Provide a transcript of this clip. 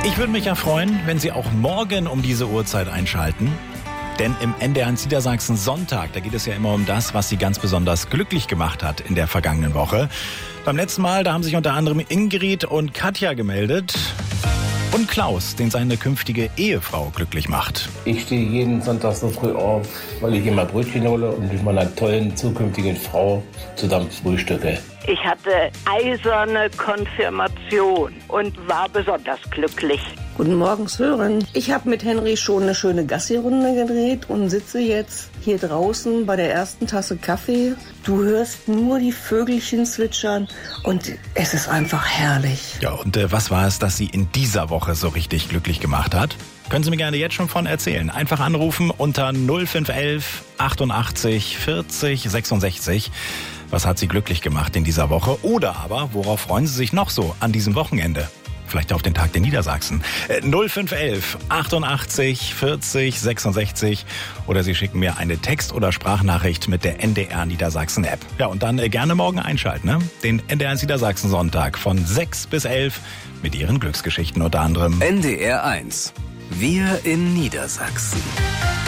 Ich würde mich ja freuen, wenn Sie auch morgen um diese Uhrzeit einschalten. Denn im NDR1 Niedersachsen Sonntag, da geht es ja immer um das, was Sie ganz besonders glücklich gemacht hat in der vergangenen Woche. Beim letzten Mal, da haben sich unter anderem Ingrid und Katja gemeldet. Und Klaus, den seine künftige Ehefrau glücklich macht. Ich stehe jeden Sonntag so früh auf, weil ich immer Brötchen hole und mit meiner tollen zukünftigen Frau zusammen frühstücke. Ich hatte eiserne Konfirmation und war besonders glücklich. Guten Morgen, Sören. Ich habe mit Henry schon eine schöne Gassi-Runde gedreht und sitze jetzt hier draußen bei der ersten Tasse Kaffee. Du hörst nur die Vögelchen zwitschern und es ist einfach herrlich. Ja, und was war es, das Sie in dieser Woche so richtig glücklich gemacht hat? Können Sie mir gerne jetzt schon von erzählen. Einfach anrufen unter 0511 88 40 66. Was hat Sie glücklich gemacht in dieser Woche? Oder aber, worauf freuen Sie sich noch so an diesem Wochenende? Vielleicht auf den Tag der Niedersachsen. 0511 88 40 66 oder Sie schicken mir eine Text- oder Sprachnachricht mit der NDR Niedersachsen App. Ja, und dann gerne morgen einschalten, ne? Den NDR Niedersachsen Sonntag von 6 bis 11 mit Ihren Glücksgeschichten unter anderem. NDR 1. Wir in Niedersachsen.